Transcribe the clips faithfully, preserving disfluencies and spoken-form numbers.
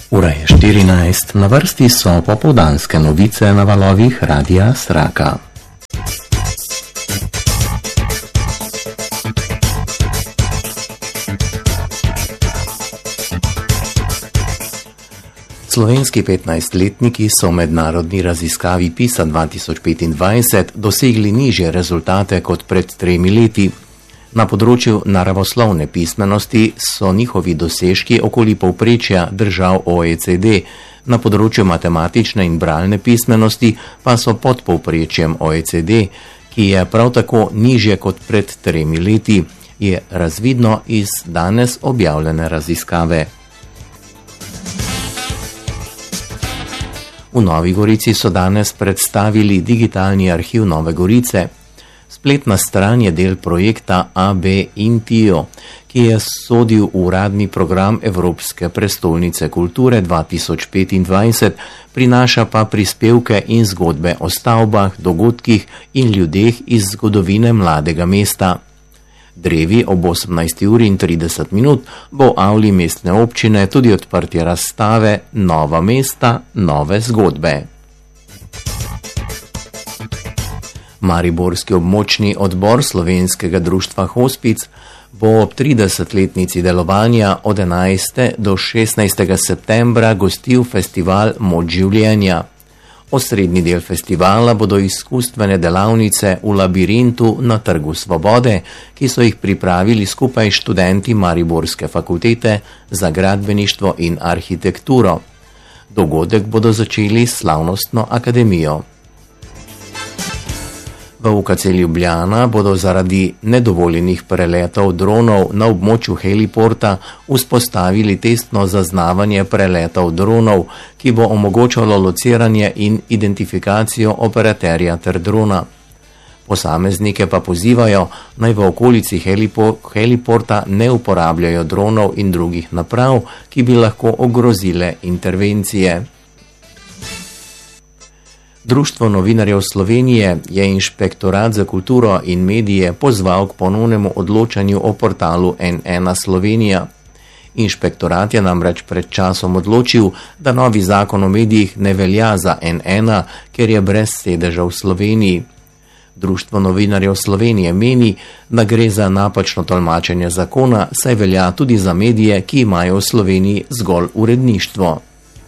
Ura je štirinajst, na vrsti so popoldanske novice na valovih Radia Sraka. Slovenski petnajstletniki so v mednarodni raziskavi PISA dva tisoč petindvajset dosegli nižje rezultate kot pred tremi leti. Na področju naravoslovne pismenosti so njihovi dosežki okoli povprečja držav O E C D, na področju matematične in bralne pismenosti pa so pod povprečjem O E C D, ki je prav tako nižje kot pred tremi leti, je razvidno iz danes objavljene raziskave. V Novi Gorici so danes predstavili digitalni arhiv Nove Gorice. Spletna stran je del projekta A B Intio, ki je sodil v uradni program Evropske prestolnice kulture dva tisoč petindvajset, prinaša pa prispevke in zgodbe o stavbah, dogodkih in ljudeh iz zgodovine mladega mesta. Drevi ob osemnajsti uri in trideset minut bo v avli mestne občine tudi odprtje razstave Nova mesta, nove zgodbe. Mariborski območni odbor Slovenskega društva Hospic bo ob tridesetletnici delovanja od enajstega do šestnajstega septembra gostil festival Moč življenja. Osrednji del festivala bodo izkustvene delavnice v labirintu na Trgu Svobode, ki so jih pripravili skupaj študenti Mariborske fakultete za gradbeništvo in arhitekturo. Dogodek bodo začeli s slavnostno akademijo. V U K C Ljubljana bodo zaradi nedovoljenih preletov dronov na območju heliporta vzpostavili testno zaznavanje preletov dronov, ki bo omogočalo lociranje in identifikacijo operaterja ter drona. Posameznike pa pozivajo, naj v okolici heliporta ne uporabljajo dronov in drugih naprav, ki bi lahko ogrozile intervencije. Društvo novinarjev Slovenije je Inšpektorat za kulturo in medije pozval k ponovnemu odločanju o portalu N ena Slovenija. Inšpektorat je namreč pred časom odločil, da novi zakon o medijih ne velja za N ena, ker je brez sedeža v Sloveniji. Društvo novinarjev Slovenije meni, da gre za napačno tolmačenje zakona, saj velja tudi za medije, ki imajo v Sloveniji zgolj uredništvo.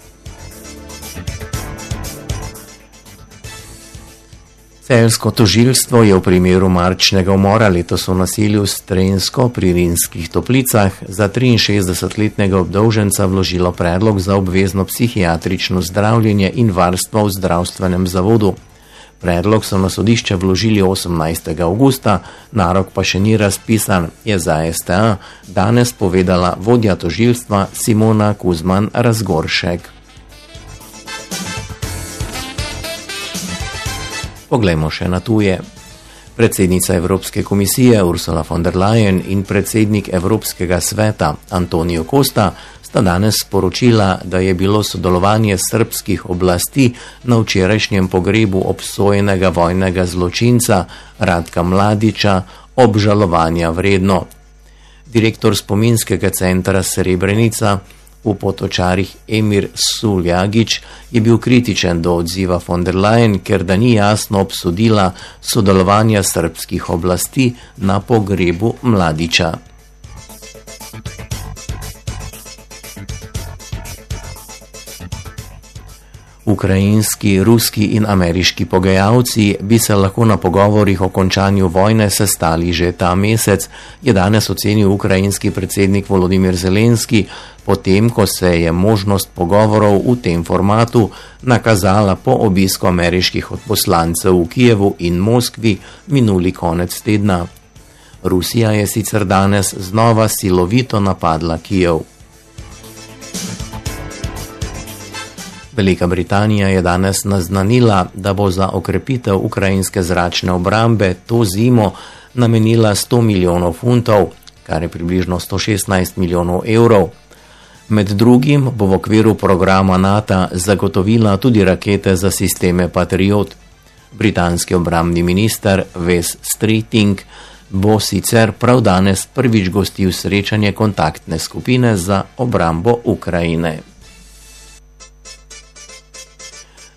Celjsko tožilstvo je v primeru marčnega umora letos v naselju Strensko pri Rimskih Toplicah za triinšestdesetletnega obdolženca vložilo predlog za obvezno psihiatrično zdravljenje in varstvo v zdravstvenem zavodu. Predlog so na sodišče vložili osemnajstega avgusta, narok pa še ni razpisan, je za S T A danes povedala vodja tožilstva Simona Kuzman Razgoršek. Poglejmo še na tuje. Predsednica Evropske komisije Ursula von der Leyen in predsednik Evropskega sveta Antonio Costa sta danes sporočila, da je bilo sodelovanje srbskih oblasti na včerajšnjem pogrebu obsojenega vojnega zločinca Ratka Mladića obžalovanja vredno. Direktor spominskega centra Srebrenica v Potočarih Emir Suljagić je bil kritičen do odziva von der Leyen, ker da ni jasno obsodila sodelovanja srbskih oblasti na pogrebu Mladića. Ukrajinski, ruski in ameriški pogajalci bi se lahko na pogovorih o končanju vojne sestali že ta mesec, je danes ocenil ukrajinski predsednik Volodimir Zelenski, potem ko se je možnost pogovorov v tem formatu nakazala po obisku ameriških odposlancev v Kijevu in Moskvi minuli konec tedna. Rusija je sicer danes znova silovito napadla Kijev. Velika Britanija je danes naznanila, da bo za okrepitev ukrajinske zračne obrambe to zimo namenila sto milijonov funtov, kar je približno sto šestnajst milijonov evrov. Med drugim bo v okviru programa NATO zagotovila tudi rakete za sisteme Patriot. Britanski obrambni minister Wes Streeting bo sicer prav danes prvič gostil srečanje kontaktne skupine za obrambo Ukrajine.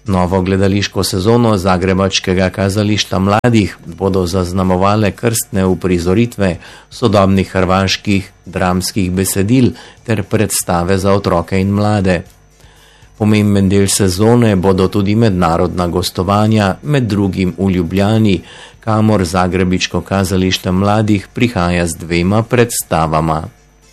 Novo gledališko sezono Zagrebačkega kazališča mladih bodo zaznamovale krstne uprizoritve sodobnih hrvaških dramskih besedil ter predstave za otroke in mlade. Pomemben del sezone bodo tudi mednarodna gostovanja, med drugim v Ljubljani, kamor Zagrebačko kazališče mladih prihaja z dvema predstavama.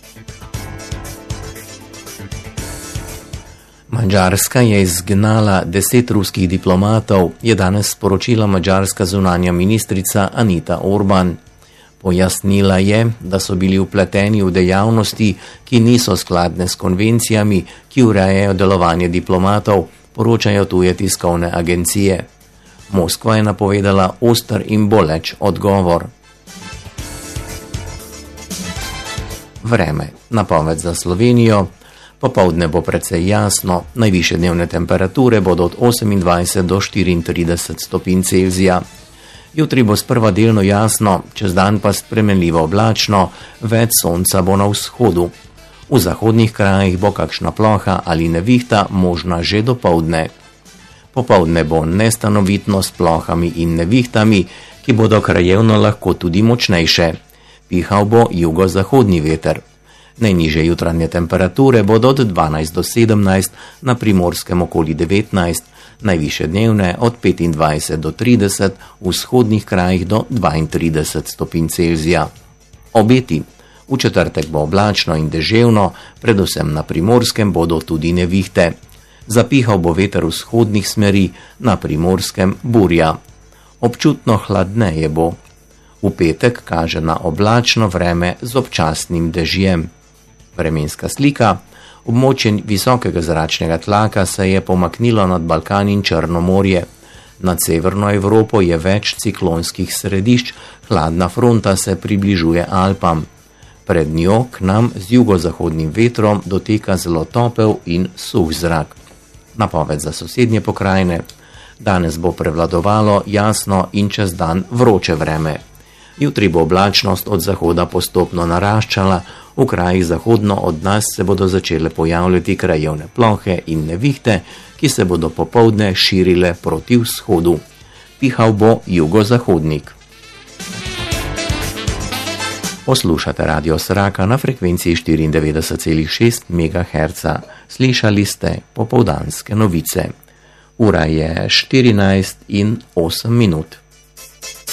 Madžarska je izgnala deset ruskih diplomatov, je danes sporočila madžarska zunanja ministrica Anita Orban. Pojasnila je, da so bili vpleteni v dejavnosti, ki niso skladne s konvencijami, ki urejajo delovanje diplomatov, poročajo tuje tiskovne agencije. Moskva je napovedala oster in boleč odgovor. Vreme. Napoved za Slovenijo. Popoldne bo precej jasno, najvišje dnevne temperature bodo od osemindvajset do štiriintrideset stopinj Celzija. Jutri bo sprva delno jasno, čez dan pa spremenljivo oblačno, več sonca bo na vzhodu. V zahodnih krajih bo kakšna ploha ali nevihta možna že dopoldne. Popoldne bo nestanovitno s plohami in nevihtami, ki bodo krajevno lahko tudi močnejše. Pihal bo jugozahodni veter. Najnižje jutranje temperature bodo od dvanajst do sedemnajst, na Primorskem okoli devetnajst, najvišje dnevne od petindvajset do trideset, v vzhodnih krajih do dvaintrideset stopinj Celzija. Obeti. V četrtek bo oblačno in deževno, predvsem na Primorskem bodo tudi nevihte. Zapihal bo veter vzhodnih smeri, na Primorskem burja. Občutno hladneje bo. V petek kaže na oblačno vreme z občasnim dežjem. Vremenska slika. Območje visokega zračnega tlaka se je pomaknilo nad Balkan in Črno morje. Nad severno Evropo je več ciklonskih središč, hladna fronta se približuje Alpam. Pred njo k nam z jugozahodnim vetrom doteka zelo topel in suh zrak. Napoved za sosednje pokrajine. Danes bo prevladovalo jasno in čez dan vroče vreme. Jutri bo oblačnost od zahoda postopno naraščala, v krajih zahodno od nas se bodo začele pojavljati krajevne plohe in nevihte, ki se bodo popoldne širile proti vzhodu. Pihal bo jugozahodnik. Poslušate Radio Sraka na frekvenciji štiriindevetdeset celih šest megaherca. Slišali ste popoldanske novice. Ura je štirinajst in osem minut.